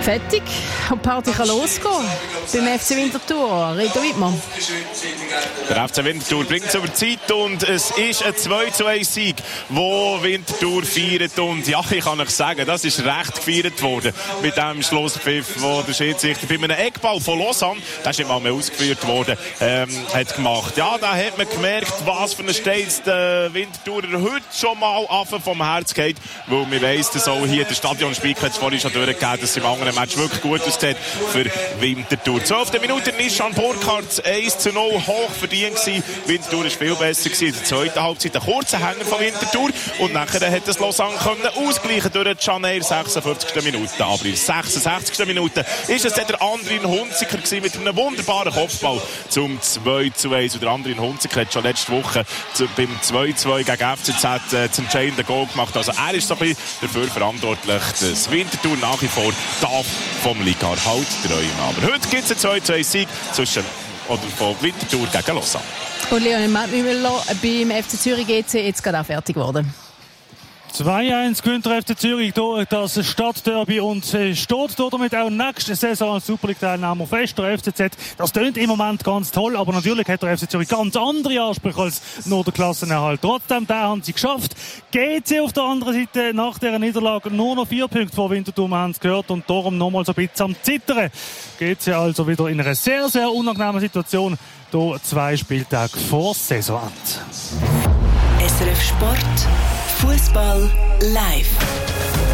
Fertig und die Party kann losgehen. Beim FC Winterthur, Reto Wittmann. Der FC Winterthur bringt es über die Zeit und es ist ein 2:1 Sieg, wo Winterthur feiert. Und ja, ich kann euch sagen, das ist recht gefeiert worden mit dem Schlusspfiff, wo der Schiedsrichter bei einem Eckball von Lausanne, der ist nicht mal mehr ausgeführt worden, hat gemacht. Ja, da hat man gemerkt, was für ein Steiz der Winterthurer heute schon mal vom Herz geht, weil man weiss, dass auch hier der Stadionspiegel hat es vorhin schon durchgegeben, dass es im anderen Match wirklich gut aussieht für Winterthur. 12. Minute Nishan Burkhardt 1:0 hoch verdient gewesen. Winterthur war viel besser gewesen in der zweiten Halbzeit. Ein kurzer Hänger von Winterthur und nachher hat das Lausanne können ausgleichen durch Caner 46. Minute. Aber in der 66. Minute ist es der Andrin Hunziker gewesen mit einem wunderbaren Kopfball zum 2:1. Und der Andrin Hunziker hat schon letzte Woche beim 2:2 gegen FCZ das entscheidende Goal gemacht. Also er ist so ein bisschen dafür verantwortlich, dass Winterthur nach wie vor darf vom Ligar halt träumen. Aber heute gibt es einen 2:1 Sieg von Winterthur gegen Lausanne. Und Leonel Müller beim FC Zürich GC jetzt gerade auch fertig geworden. 2:1 gewinnt der FC Zürich durch das Stadtderby und steht damit auch nächste Saison als Super League-Teilnehmer fest. Der FCZ, das tönt im Moment ganz toll, aber natürlich hat der FC Zürich ganz andere Ansprüche als nur der Klassenerhalt. Trotzdem, den haben sie geschafft. GC auf der anderen Seite nach dieser Niederlage nur noch 4 Punkte vor Winterthur, wir haben es gehört, und darum nochmal so ein bisschen am Zittern. GC also wieder in einer sehr, sehr unangenehmen Situation, hier 2 Spieltage vor Saisonende. SRF Sport, Fußball live.